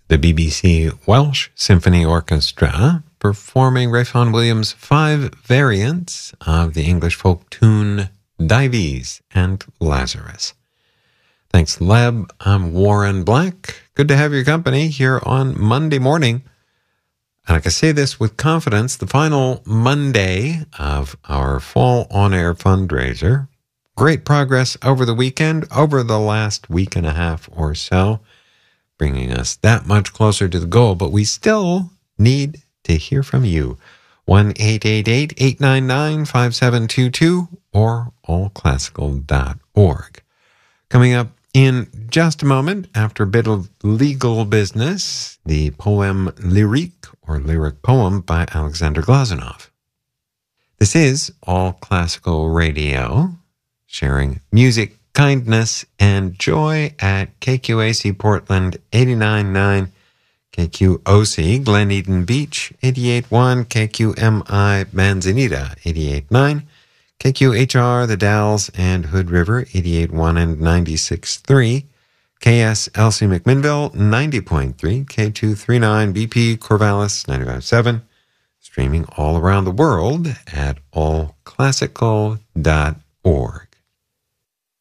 The BBC Welsh Symphony Orchestra performing Ralph Vaughan Williams' 5 variants of the English folk tune Dives and Lazarus. Thanks, Leb. I'm Warren Black. Good to have your company here on Monday morning. And I can say this with confidence, the final Monday of our Fall On Air fundraiser. Great progress over the weekend, over the last week and a half or so, bringing us that much closer to the goal. But we still need to hear from you. 1-888-899-5722 or allclassical.org. Coming up in just a moment, after a bit of legal business, the poem Lyrique, or lyric poem, by Alexander Glazunov. This is All Classical Radio, sharing music, kindness, and joy at KQAC Portland 89.9, KQOC Glen Eden Beach 88.1, KQMI Manzanita 88.9, KQHR The Dalles and Hood River 88.1 and 96.3, KSLC McMinnville 90.3, K239 BP Corvallis 95.7, streaming all around the world at allclassical.org.